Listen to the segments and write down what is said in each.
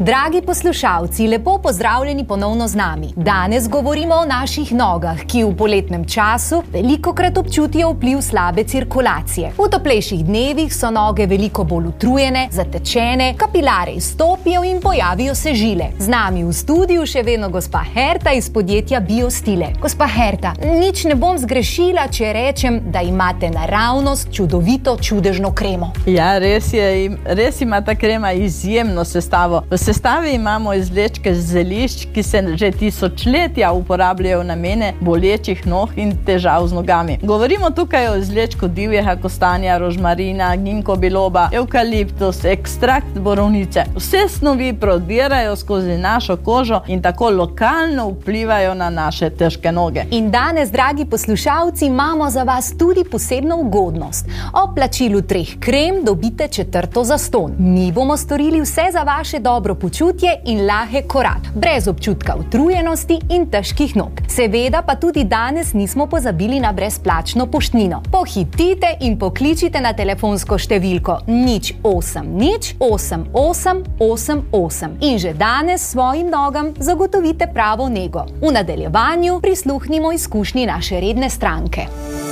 Dragi poslušalci, lepo pozdravljeni ponovno z nami. Danes govorimo o naših nogah, ki v poletnem času velikokrat občutijo vpliv slabe cirkulacije. V toplejših dnevih so noge veliko bolj utrujene, zatečene, kapilare izstopijo in pojavijo se žile. Z nami v studiu še vedno gospa Herta iz podjetja Biostile. Gospa Herta, nič ne bom zgrešila, če rečem, da imate naravnost čudovito, čudežno kremo. Ja, res ima ta krema izjemno sestavo. V sestavi imamo izvlečke zelišč, ki se že tisočletja uporabljajo v namene bolečih nog in težav z nogami. Govorimo tukaj o izvlečku divjega kostanja, rožmarina, ginko biloba, evkaliptus, ekstrakt borovnice. Vse snovi prodirajo skozi našo kožo in tako lokalno vplivajo na naše težke noge. In danes, dragi poslušalci, imamo za vas tudi posebno ugodnost. Ob plačilu 3 krem dobite 4. zastonj. Mi bomo storili vse za vaše dobro počutje in lahek korak, brez občutka utrujenosti in težkih nog. Seveda pa tudi danes nismo pozabili na brezplačno poštnino. Pohitite in pokličite na telefonsko številko 080 8888 in že danes svojim nogam zagotovite pravo nego. V nadaljevanju prisluhnimo izkušnji naše redne stranke.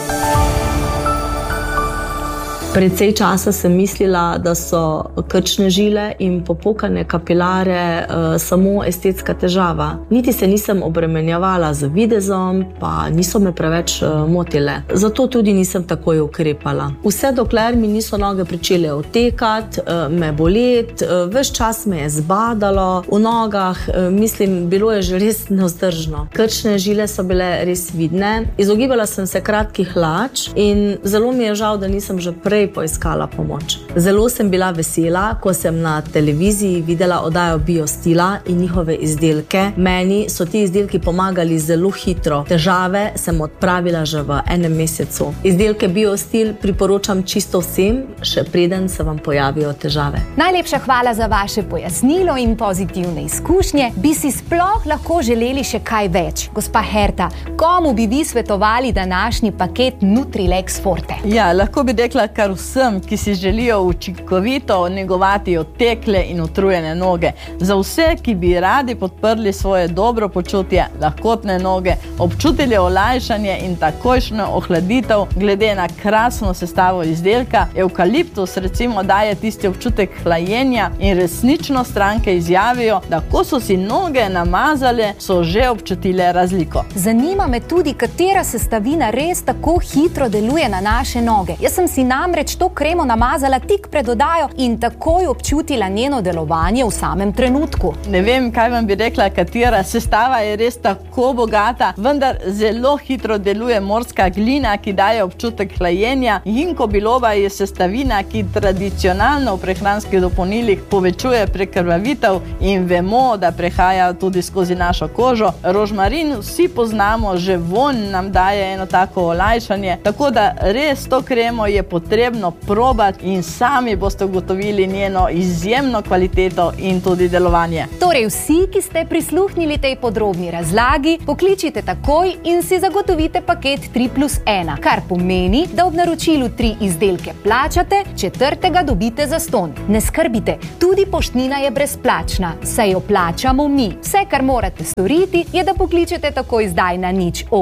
Precej časa sem mislila, da so krčne žile in popokane kapilare samo estetska težava. Niti se nisem obremenjevala z videzom, pa niso me preveč motile. Zato tudi nisem takoj ukrepala. Vse dokler mi niso noge pričele otekati, me boleti, ves čas me je zbadalo v nogah, bilo je že res nevzdržno. Krčne žile so bile res vidne, izogibala sem se kratkih hlač in zelo mi je žal, da nisem že prej poiskala pomoč. Zelo sem bila vesela, ko sem na televiziji videla oddajo Biostila in njihove izdelke. Meni so ti izdelki pomagali zelo hitro. Težave sem odpravila že v 1 mesecu. Izdelke Biostil priporočam čisto vsem, še preden se vam pojavijo težave. Najlepša hvala za vaše pojasnilo in pozitivne izkušnje. Bi si sploh lahko želeli še kaj več? Gospa Herta, komu bi vi svetovali današnji paket Nutrilex Forte? Ja, lahko bi rekla kar vsem, ki si želijo učinkovito negovati otekle in utrujene noge. Za vse, ki bi radi podprli svoje dobro počutje, lahkotne noge, občutili olajšanje in takojšnjo ohladitev glede na krasno sestavo izdelka. Evkaliptus recimo daje tisti občutek hlajenja in resnično stranke izjavijo, da ko so si noge namazale, so že občutile razliko. Zanima me tudi, katera sestavina res tako hitro deluje na naše noge. Jaz sem si namreč to kremo namazala tik pred oddajo in takoj občutila njeno delovanje v samem trenutku. Ne vem, kaj vam bi rekla, katera sestava je res tako bogata, vendar zelo hitro deluje morska glina, ki daje občutek hlajenja. Ginko biloba je sestavina, ki tradicionalno v prehranskih dopolnilih povečuje prekrvavitev in vemo, da prehaja tudi skozi našo kožo. Rožmarin vsi poznamo, že vonj nam daje eno tako olajšanje, tako da res to kremo je potrebno probati in sami boste ugotovili njeno izjemno kvaliteto in tudi delovanje. Torej vsi, ki ste prisluhnili tej podrobni razlagi, pokličite takoj in si zagotovite paket 3+1, kar pomeni, da ob naročilu 3 izdelke plačate, 4. dobite zastonj. Ne skrbite, tudi poštnina je brezplačna, saj jo plačamo mi. Vse, kar morate storiti, je, da pokličete takoj zdaj na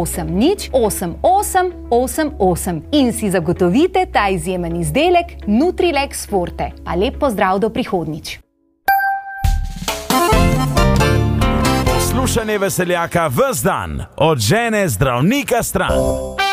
080 8888 in si zagotovite ta izjemen izdelek Nutrilex Forte. Pa lep pozdrav do prihodnjič. Poslušanje veseljaka ves dan od žene zdravnika stran.